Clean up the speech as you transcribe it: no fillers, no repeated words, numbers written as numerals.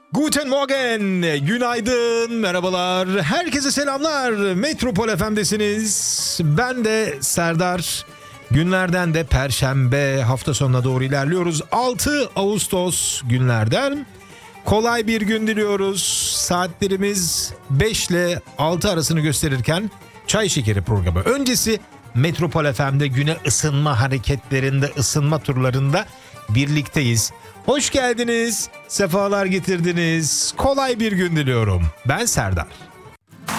Guten Morgen, günaydın, merhabalar, herkese selamlar. Metropol FM'desiniz. Ben de Serdar. Günlerden de Perşembe, hafta sonuna doğru ilerliyoruz. 6 Ağustos günlerden kolay bir gün diliyoruz. Saatlerimiz 5 ile 6 arasını gösterirken Çay Şekeri programı öncesi Metropol FM'de güne ısınma hareketlerinde, ısınma turlarında birlikteyiz. Hoş geldiniz, sefalar getirdiniz. Kolay bir gün diliyorum. Ben Serdar.